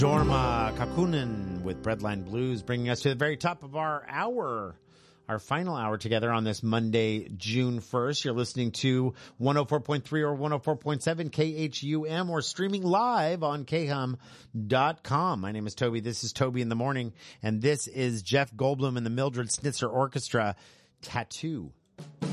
Jorma Kakunen with Breadline Blues, bringing us to the very top of our hour, our final hour together on this Monday, June 1st. You're listening to 104.3 or 104.7 KHUM or streaming live on khum.com. My name is Toby. This is Toby in the Morning, and this is Jeff Goldblum and the Mildred Snitzer Orchestra, Tattoo.